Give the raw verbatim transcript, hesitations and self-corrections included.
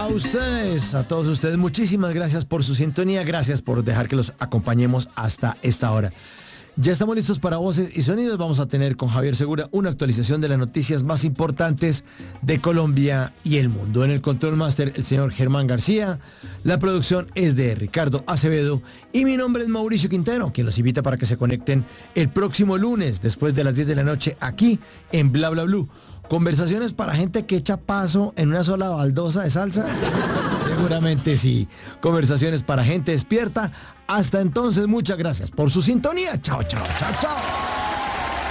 A ustedes, a todos ustedes, muchísimas gracias por su sintonía, gracias por dejar que los acompañemos hasta esta hora. Ya estamos listos para Voces y Sonidos. Vamos a tener con Javier Segura una actualización de las noticias más importantes de Colombia y el mundo. En el Control Master, el señor Germán García. La producción es de Ricardo Acevedo. Y mi nombre es Mauricio Quintero, quien los invita para que se conecten el próximo lunes, después de las diez de la noche, aquí en Bla Bla Blue. Conversaciones para gente que echa paso en una sola baldosa de salsa. Seguramente sí. Conversaciones para gente despierta. Hasta entonces, muchas gracias por su sintonía. Chao, chao, chao, chao.